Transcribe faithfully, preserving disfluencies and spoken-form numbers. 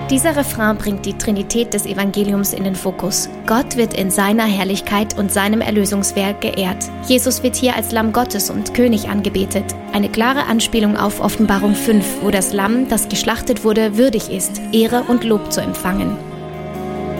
Dieser Refrain bringt die Trinität des Evangeliums in den Fokus. Gott wird in seiner Herrlichkeit und seinem Erlösungswerk geehrt. Jesus wird hier als Lamm Gottes und König angebetet. Eine klare Anspielung auf Offenbarung fünf, wo das Lamm, das geschlachtet wurde, würdig ist, Ehre und Lob zu empfangen.